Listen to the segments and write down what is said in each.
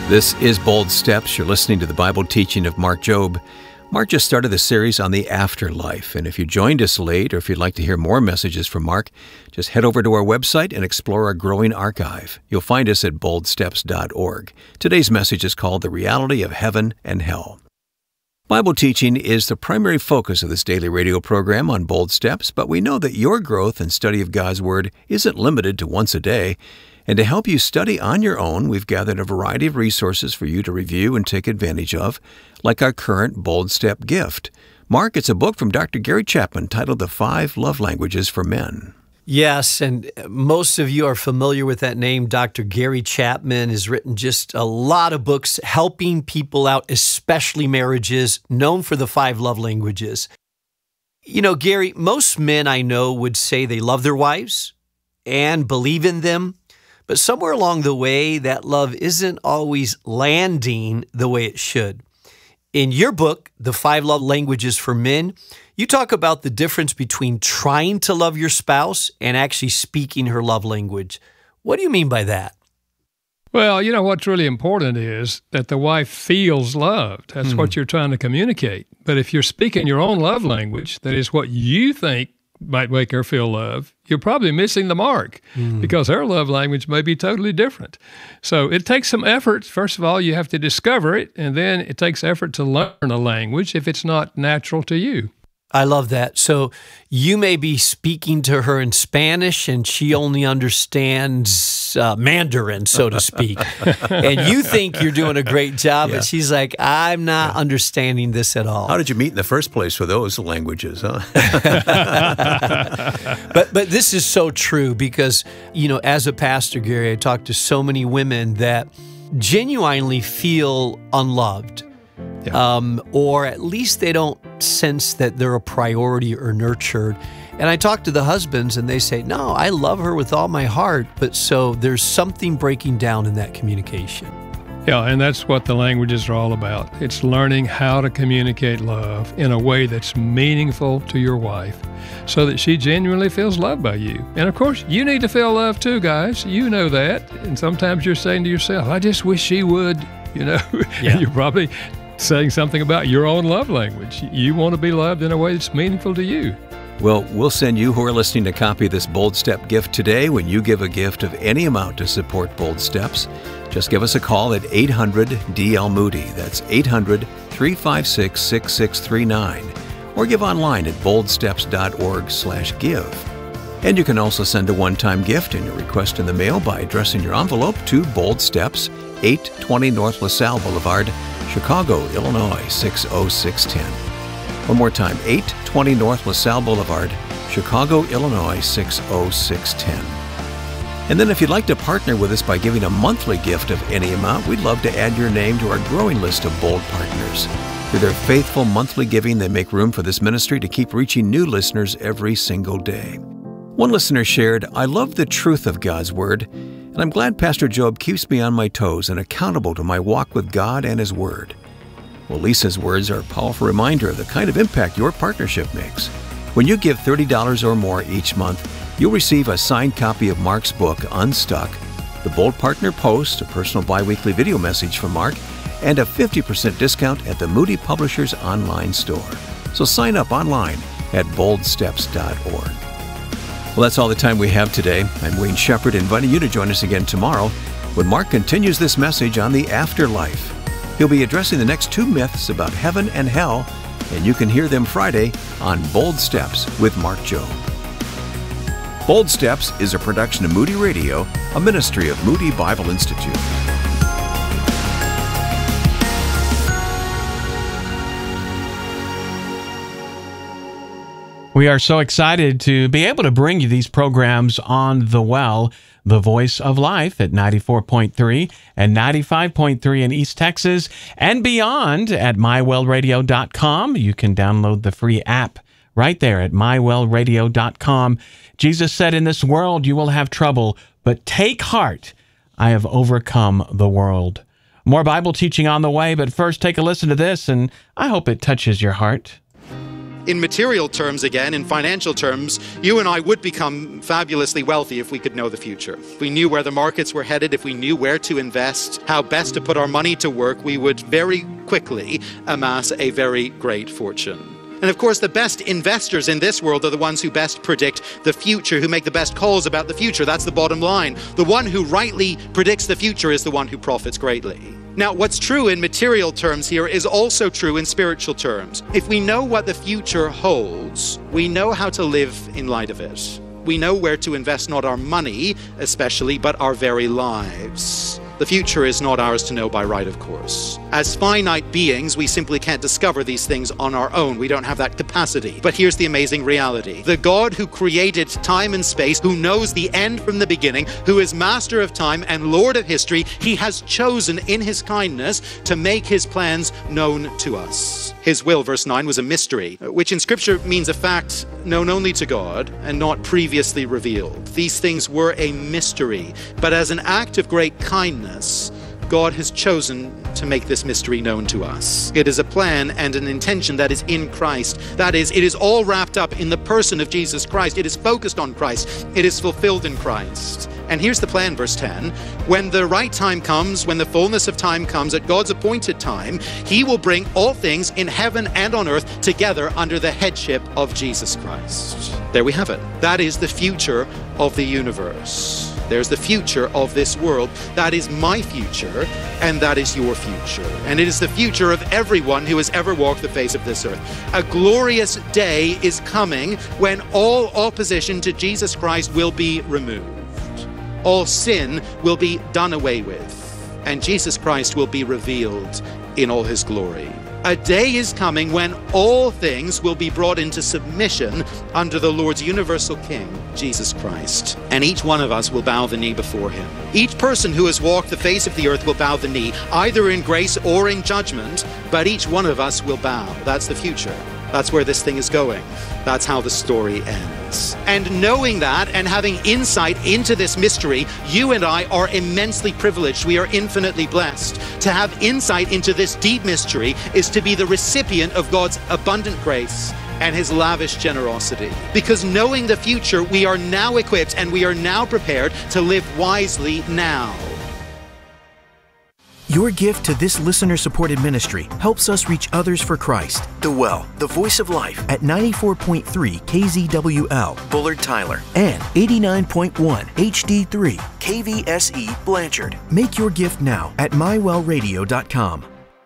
This is Bold Steps. You're listening to the Bible teaching of Mark Jobe. Mark just started the series on the afterlife, and if you joined us late or if you'd like to hear more messages from Mark, just head over to our website and explore our growing archive. You'll find us at boldsteps.org. Today's message is called The Reality of Heaven and Hell. Bible teaching is the primary focus of this daily radio program on Bold Steps, but we know that your growth and study of God's Word isn't limited to once a day. And to help you study on your own, we've gathered a variety of resources for you to review and take advantage of, like our current Bold Step gift. Mark, it's a book from Dr. Gary Chapman titled The 5 Love Languages for Men. Yes, and most of you are familiar with that name. Dr. Gary Chapman has written just a lot of books helping people out, especially marriages, known for the 5 love languages. You know, Gary, most men I know would say they love their wives and believe in them, but somewhere along the way, that love isn't always landing the way it should. In your book, The 5 Love Languages for Men, you talk about the difference between trying to love your spouse and actually speaking her love language. What do you mean by that? Well, you know, what's really important is that the wife feels loved. That's what you're trying to communicate. But if you're speaking your own love language, that is what you think might make her feel love, you're probably missing the mark because her love language may be totally different. So it takes some effort. First of all, you have to discover it, and then it takes effort to learn a language if it's not natural to you. I love that. So you may be speaking to her in Spanish and she only understands Mandarin, so to speak. And you think you're doing a great job, but she's like, I'm not understanding this at all. How did you meet in the first place for those languages, huh? But this is so true because, you know, as a pastor, Gary, I talk to so many women that genuinely feel unloved. Or at least they don't sense that they're a priority or nurtured. And I talk to the husbands and they say, no, I love her with all my heart. But so there's something breaking down in that communication. Yeah, and that's what the languages are all about. It's learning how to communicate love in a way that's meaningful to your wife so that she genuinely feels loved by you. And of course, you need to feel loved too, guys. You know that. And sometimes you're saying to yourself, I just wish she would, you know. And you're probably saying something about your own love language. You want to be loved in a way that's meaningful to you. Well, we'll send you who are listening a copy of this Bold Step gift today when you give a gift of any amount to support Bold Steps. Just give us a call at 800-DL-MOODY. That's 800-356-6639. Or give online at boldsteps.org/give. And you can also send a one-time gift and your request in the mail by addressing your envelope to Bold Steps, 820 North LaSalle Boulevard, Chicago, Illinois, 60610. One more time, 820 North LaSalle Boulevard, Chicago, Illinois, 60610. And then if you'd like to partner with us by giving a monthly gift of any amount, we'd love to add your name to our growing list of Bold partners. Through their faithful monthly giving, they make room for this ministry to keep reaching new listeners every single day. One listener shared, I love the truth of God's Word, and I'm glad Pastor Jobe keeps me on my toes and accountable to my walk with God and His Word. Well, Lisa's words are a powerful reminder of the kind of impact your partnership makes. When you give $30 or more each month, you'll receive a signed copy of Mark's book, Unstuck, the Bold Partner Post, a personal biweekly video message from Mark, and a 50% discount at the Moody Publishers online store. So sign up online at boldsteps.org. Well, that's all the time we have today. I'm Wayne Shepherd, inviting you to join us again tomorrow when Mark continues this message on the afterlife. He'll be addressing the next 2 myths about heaven and hell, and you can hear them Friday on Bold Steps with Mark Jobe. Bold Steps is a production of Moody Radio, a ministry of Moody Bible Institute. We are so excited to be able to bring you these programs on The Well, the voice of life at 94.3 and 95.3 in East Texas and beyond at mywellradio.com. You can download the free app right there at mywellradio.com. Jesus said, in this world you will have trouble, but take heart, I have overcome the world. More Bible teaching on the way, but first take a listen to this, and I hope it touches your heart. In material terms, again, in financial terms, you and I would become fabulously wealthy if we could know the future. If we knew where the markets were headed, if we knew where to invest, how best to put our money to work, we would very quickly amass a very great fortune. And of course, the best investors in this world are the ones who best predict the future, who make the best calls about the future. That's the bottom line. The one who rightly predicts the future is the one who profits greatly. Now, what's true in material terms here is also true in spiritual terms. If we know what the future holds, we know how to live in light of it. We know where to invest not our money, especially, but our very lives. The future is not ours to know by right, of course. As finite beings, we simply can't discover these things on our own. We don't have that capacity. But here's the amazing reality. The God who created time and space, who knows the end from the beginning, who is master of time and Lord of history, he has chosen in his kindness to make his plans known to us. His will, verse 9, was a mystery, which in Scripture means a fact known only to God and not previously revealed. These things were a mystery, but as an act of great kindness, God has chosen to make this mystery known to us. It is a plan and an intention that is in Christ. That is, it is all wrapped up in the person of Jesus Christ. It is focused on Christ. It is fulfilled in Christ. And here's the plan, verse 10. When the right time comes, when the fullness of time comes, at God's appointed time, he will bring all things in heaven and on earth together under the headship of Jesus Christ. There we have it. That is the future of the universe. There's the future of this world. That is my future, and that is your future. And it is the future of everyone who has ever walked the face of this earth. A glorious day is coming when all opposition to Jesus Christ will be removed. All sin will be done away with, and Jesus Christ will be revealed in all his glory. A day is coming when all things will be brought into submission under the Lord's universal King, Jesus Christ. And each one of us will bow the knee before him. Each person who has walked the face of the earth will bow the knee, either in grace or in judgment, but each one of us will bow. That's the future. That's where this thing is going. That's how the story ends. And knowing that and having insight into this mystery, you and I are immensely privileged. We are infinitely blessed. To have insight into this deep mystery is to be the recipient of God's abundant grace and his lavish generosity. Because knowing the future, we are now equipped and we are now prepared to live wisely now. Your gift to this listener-supported ministry helps us reach others for Christ. The Well, the Voice of Life at 94.3 KZWL, Bullard Tyler, and 89.1 HD3 KVSE Blanchard. Make your gift now at mywellradio.com.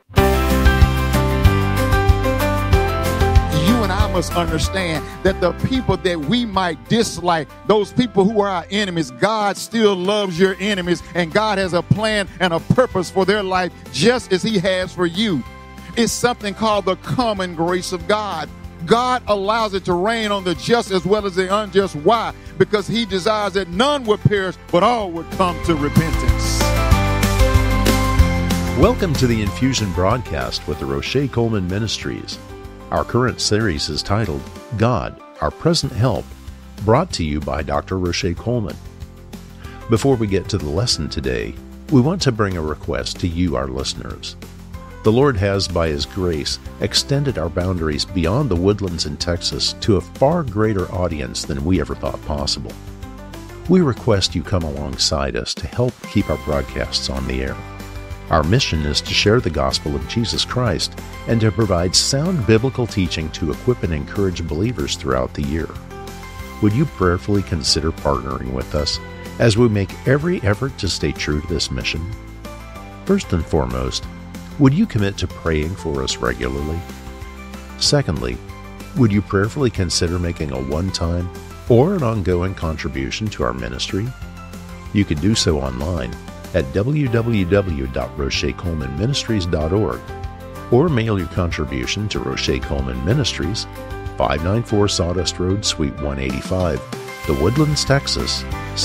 You and I must understand that the people that we might dislike, those people who are our enemies, God still loves your enemies, and God has a plan and a purpose for their life just as he has for you. It's something called the common grace of God. God allows it to rain on the just as well as the unjust. Why? Because he desires that none would perish, but all would come to repentance. Welcome to the Infusion broadcast with the Roche Coleman Ministries. Our current series is titled, God, Our Present Help, brought to you by Dr. Roche Coleman. Before we get to the lesson today, we want to bring a request to you, our listeners. The Lord has, by his grace, extended our boundaries beyond the woodlands in Texas to a far greater audience than we ever thought possible. We request you come alongside us to help keep our broadcasts on the air. Our mission is to share the gospel of Jesus Christ and to provide sound biblical teaching to equip and encourage believers throughout the year. Would you prayerfully consider partnering with us as we make every effort to stay true to this mission? First and foremost, would you commit to praying for us regularly? Secondly, would you prayerfully consider making a one-time or an ongoing contribution to our ministry? You can do so online at www.rochecolemanministries.org or mail your contribution to Roche Coleman Ministries, 594 Sawdust Road, Suite 185, The Woodlands, Texas,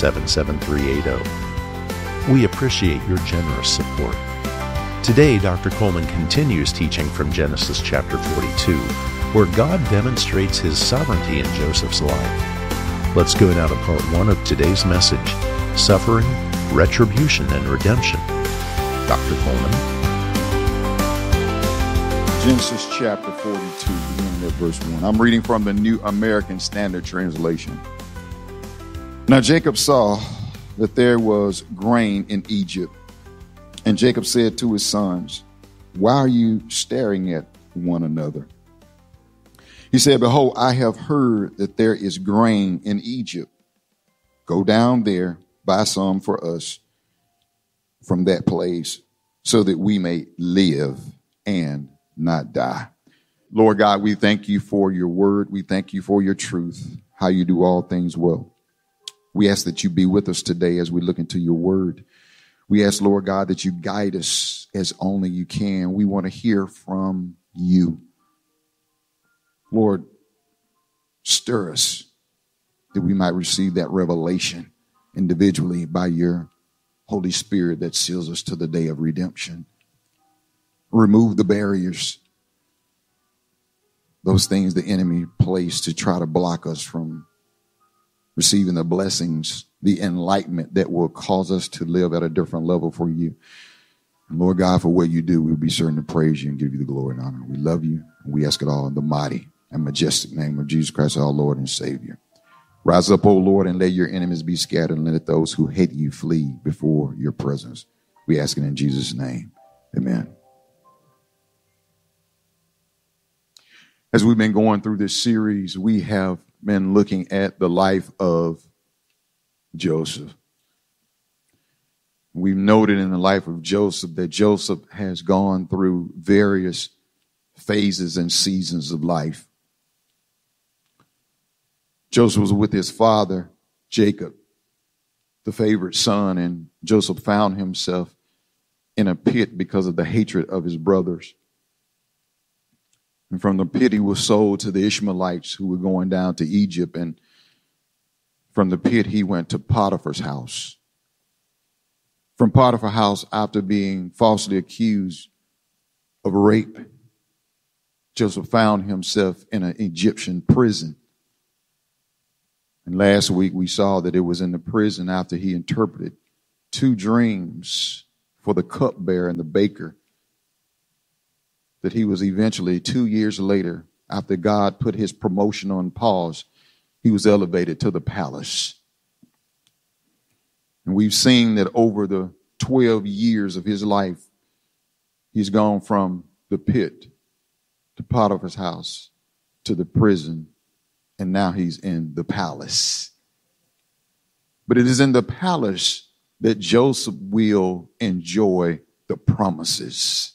77380. We appreciate your generous support. Today, Dr. Coleman continues teaching from Genesis chapter 42, where God demonstrates his sovereignty in Joseph's life. Let's go now to part 1 of today's message, Suffering, Retribution, and Redemption. Dr. Coleman. Genesis chapter 42, beginning at verse 1. I'm reading from the New American Standard Translation. Now Jacob saw that there was grain in Egypt, and Jacob said to his sons, "Why are you staring at one another?" He said, "Behold, I have heard that there is grain in Egypt. Go down there, buy some for us from that place, so that we may live and not die." Lord God, we thank you for your word. We thank you for your truth, how you do all things well. We ask that you be with us today as we look into your word. We ask, Lord God, that you guide us as only you can. We want to hear from you. Lord, stir us that we might receive that revelation individually by your Holy Spirit that seals us to the day of redemption. Remove the barriers, those things the enemy placed to try to block us from receiving the blessings, the enlightenment that will cause us to live at a different level for you. And Lord God, for what you do, we'll be certain to praise you and give you the glory and honor. We love you, and we ask it all in the mighty and majestic name of Jesus Christ, our Lord and Savior. Rise up, O Lord, and let your enemies be scattered, and let those who hate you flee before your presence. We ask it in Jesus' name. Amen. As we've been going through this series, we have been looking at the life of Joseph. We've noted in the life of Joseph that Joseph has gone through various phases and seasons of life. Joseph was with his father, Jacob, the favorite son, and Joseph found himself in a pit because of the hatred of his brothers. And from the pit, he was sold to the Ishmaelites who were going down to Egypt. And from the pit, he went to Potiphar's house. From Potiphar's house, after being falsely accused of rape, Joseph found himself in an Egyptian prison. And last week, we saw that it was in the prison after he interpreted two dreams for the cupbearer and the baker, that he was eventually 2 years later, after God put his promotion on pause, he was elevated to the palace. And we've seen that over the 12 years of his life, he's gone from the pit to Potiphar's house to the prison, and now he's in the palace. But it is in the palace that Joseph will enjoy the promises.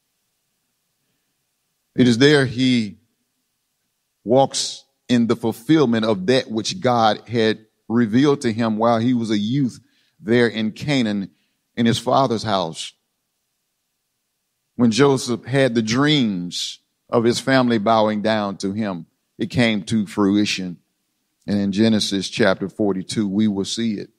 It is there he walks in the fulfillment of that which God had revealed to him while he was a youth there in Canaan in his father's house. When Joseph had the dreams of his family bowing down to him, it came to fruition. And in Genesis chapter 42, we will see it.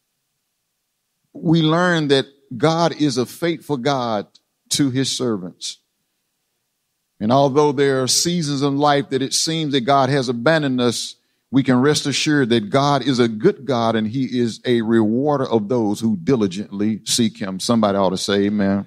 We learn that God is a faithful God to his servants. And although there are seasons in life that it seems that God has abandoned us, we can rest assured that God is a good God and he is a rewarder of those who diligently seek him. Somebody ought to say amen.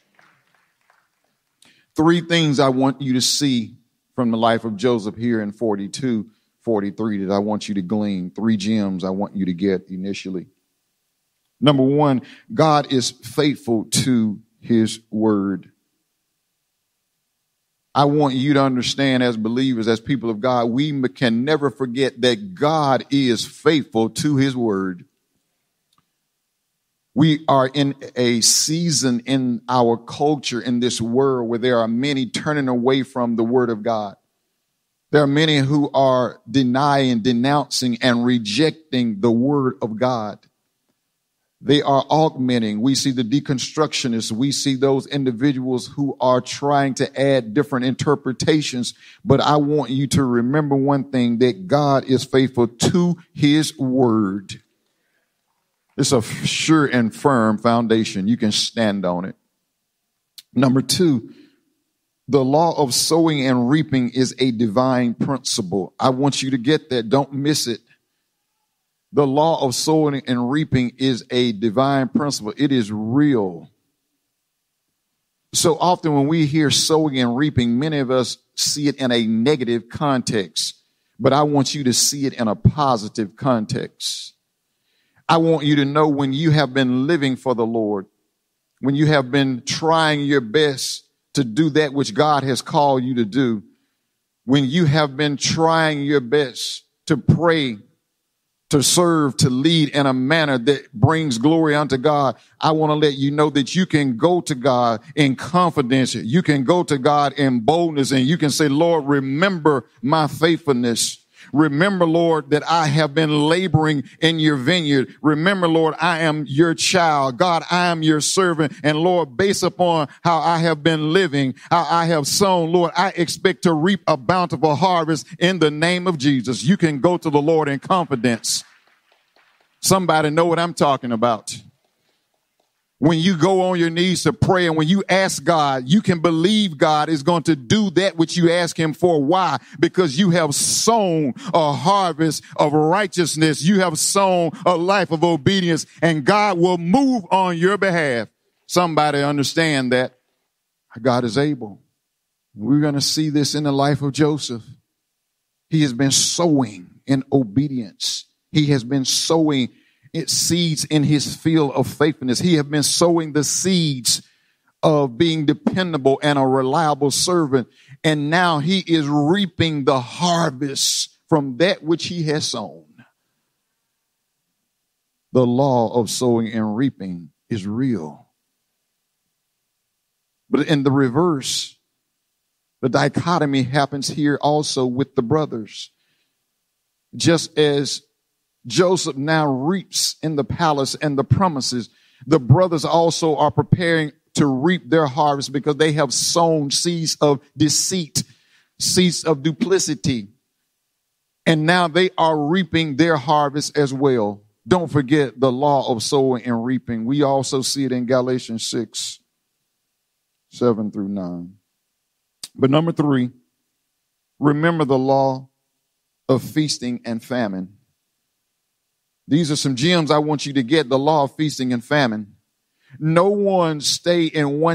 3 things I want you to see from the life of Joseph here in 42, 43 that I want you to glean. 3 gems I want you to get initially. Number 1, God is faithful to his word. I want you to understand as believers, as people of God, we can never forget that God is faithful to his word. We are in a season in our culture, in this world, where there are many turning away from the word of God. There are many who are denying, denouncing, and rejecting the word of God. They are augmenting. We see the deconstructionists. We see those individuals who are trying to add different interpretations. But I want you to remember one thing, that God is faithful to his word. It's a sure and firm foundation. You can stand on it. Number 2, the law of sowing and reaping is a divine principle. I want you to get that. Don't miss it. The law of sowing and reaping is a divine principle. It is real. So often when we hear sowing and reaping, many of us see it in a negative context, but I want you to see it in a positive context. I want you to know when you have been living for the Lord, when you have been trying your best to do that which God has called you to do, when you have been trying your best to pray, to serve, to lead in a manner that brings glory unto God, I want to let you know that you can go to God in confidence. You can go to God in boldness, and you can say, Lord, remember my faithfulness. Remember, Lord, that I have been laboring in your vineyard. Remember, Lord, I am your child. God, I am your servant. And Lord, based upon how I have been living, how I have sown, Lord, I expect to reap a bountiful harvest in the name of Jesus. You can go to the Lord in confidence. Somebody know what I'm talking about. When you go on your knees to pray and when you ask God, you can believe God is going to do that which you ask him for. Why? Because you have sown a harvest of righteousness. You have sown a life of obedience, and God will move on your behalf. Somebody understand that God is able. We're going to see this in the life of Joseph. He has been sowing in obedience. He has been sowing seeds in his field of faithfulness. He has been sowing the seeds of being dependable and a reliable servant. And now he is reaping the harvest from that which he has sown. The law of sowing and reaping is real. But in the reverse, the dichotomy happens here also with the brothers. Just as Joseph now reaps in the palace and the promises, the brothers also are preparing to reap their harvest because they have sown seeds of deceit, seeds of duplicity. And now they are reaping their harvest as well. Don't forget the law of sowing and reaping. We also see it in Galatians 6, 7 through 9. But number 3, remember the law of feasting and famine. These are some gems I want you to get. The law of feasting and famine. No one stay in one